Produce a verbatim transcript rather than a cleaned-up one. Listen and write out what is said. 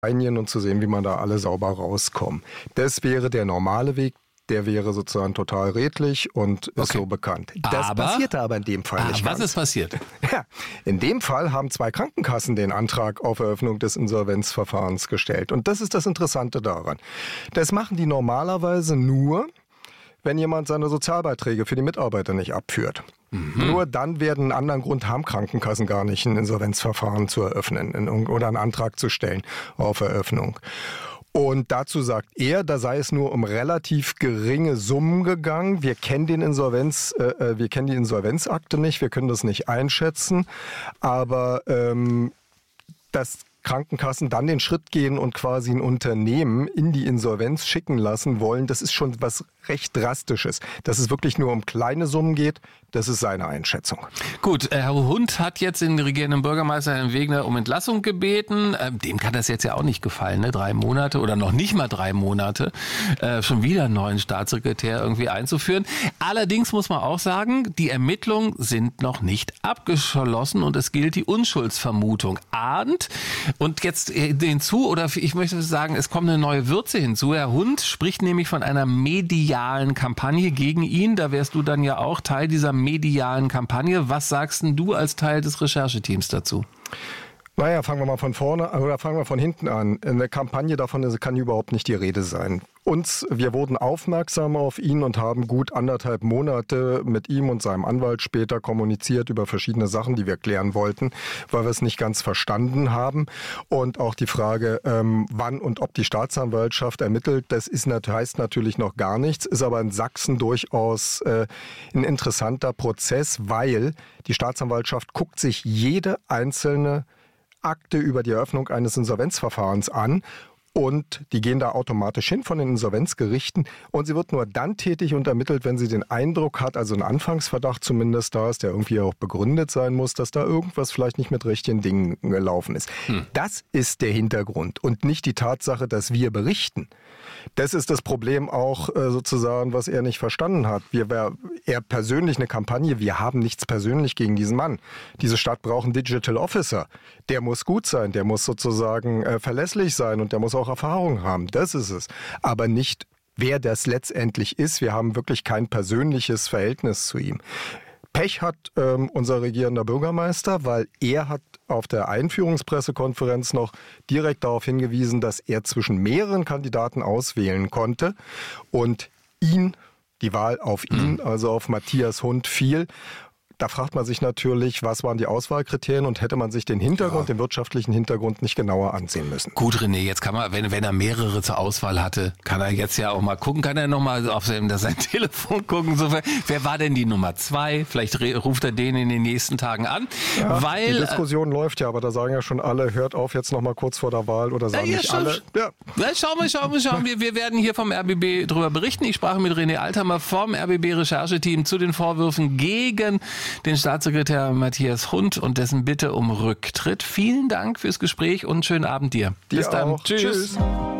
und zu sehen, wie man da alle sauber rauskommen. Das wäre der normale Weg. Der wäre sozusagen total redlich und ist okay. so bekannt. Das aber, passierte aber in dem Fall ah, nicht. Was ist passiert? Ja, in dem Fall haben zwei Krankenkassen den Antrag auf Eröffnung des Insolvenzverfahrens gestellt. Und das ist das Interessante daran. Das machen die normalerweise nur, wenn jemand seine Sozialbeiträge für die Mitarbeiter nicht abführt. Mhm. Nur dann werden einen anderen Grund haben Krankenkassen gar nicht, ein Insolvenzverfahren zu eröffnen oder einen Antrag zu stellen auf Eröffnung. Und dazu sagt er, da sei es nur um relativ geringe Summen gegangen. Wir kennen den Insolvenz, äh, wir kennen die Insolvenzakte nicht, wir können das nicht einschätzen. Aber ähm, das Krankenkassen dann den Schritt gehen und quasi ein Unternehmen in die Insolvenz schicken lassen wollen, das ist schon was recht Drastisches. Dass es wirklich nur um kleine Summen geht, das ist seine Einschätzung. Gut, Herr Hund hat jetzt den regierenden Bürgermeister Herrn Wegner um Entlassung gebeten. Dem kann das jetzt ja auch nicht gefallen, ne? Drei Monate oder noch nicht mal drei Monate, äh, schon wieder einen neuen Staatssekretär irgendwie einzuführen. Allerdings muss man auch sagen, die Ermittlungen sind noch nicht abgeschlossen und es gilt die Unschuldsvermutung. Ahnt und jetzt hinzu, oder ich möchte sagen, es kommt eine neue Würze hinzu. Herr Hund spricht nämlich von einer medialen Kampagne gegen ihn. Da wärst du dann ja auch Teil dieser medialen Kampagne. Was sagst denn du als Teil des Rechercheteams dazu? Naja, fangen wir mal von vorne oder fangen wir von hinten an. Eine Kampagne davon kann überhaupt nicht die Rede sein. Uns, wir wurden aufmerksam auf ihn und haben gut anderthalb Monate mit ihm und seinem Anwalt später kommuniziert über verschiedene Sachen, die wir klären wollten, weil wir es nicht ganz verstanden haben. Und auch die Frage, ähm, wann und ob die Staatsanwaltschaft ermittelt, das ist, heißt natürlich noch gar nichts, ist aber in Sachsen durchaus äh, ein interessanter Prozess, weil die Staatsanwaltschaft guckt sich jede einzelne Akte über die Eröffnung eines Insolvenzverfahrens an und die gehen da automatisch hin von den Insolvenzgerichten und sie wird nur dann tätig und ermittelt, wenn sie den Eindruck hat, also ein Anfangsverdacht zumindest da ist, der irgendwie auch begründet sein muss, dass da irgendwas vielleicht nicht mit richtigen Dingen gelaufen ist. Hm. Das ist der Hintergrund und nicht die Tatsache, dass wir berichten. Das ist das Problem auch äh, sozusagen, was er nicht verstanden hat. Wir, er persönlich eine Kampagne, wir haben nichts persönlich gegen diesen Mann. Diese Stadt braucht einen Digital Officer. Der muss gut sein, der muss sozusagen äh, verlässlich sein und der muss auch Erfahrung haben. Das ist es. Aber nicht, wer das letztendlich ist. Wir haben wirklich kein persönliches Verhältnis zu ihm. Pech hat ähm, unser regierender Bürgermeister, weil er hat auf der Einführungspressekonferenz noch direkt darauf hingewiesen, dass er zwischen mehreren Kandidaten auswählen konnte und ihn, die Wahl auf ihn, also auf Matthias Hund, fiel. Da fragt man sich natürlich, was waren die Auswahlkriterien und hätte man sich den Hintergrund, ja. den wirtschaftlichen Hintergrund nicht genauer ansehen müssen. Gut, René, jetzt kann man, wenn, wenn er mehrere zur Auswahl hatte, kann er jetzt ja auch mal gucken, kann er nochmal auf sein, sein Telefon gucken. So, wer war denn die Nummer zwei? Vielleicht ruft er den in den nächsten Tagen an. Ja, weil, die Diskussion äh, läuft ja, aber da sagen ja schon alle, hört auf jetzt nochmal kurz vor der Wahl oder sagen ja, nicht alle. Ja. Ja, schauen wir, schauen wir, schauen wir. Wir werden hier vom R B B drüber berichten. Ich sprach mit René Althammer vom R B B-Rechercheteam zu den Vorwürfen gegen den Staatssekretär Matthias Hund und dessen Bitte um Rücktritt. Vielen Dank fürs Gespräch und einen schönen Abend dir. dir Bis dann. Auch. Tschüss. Tschüss.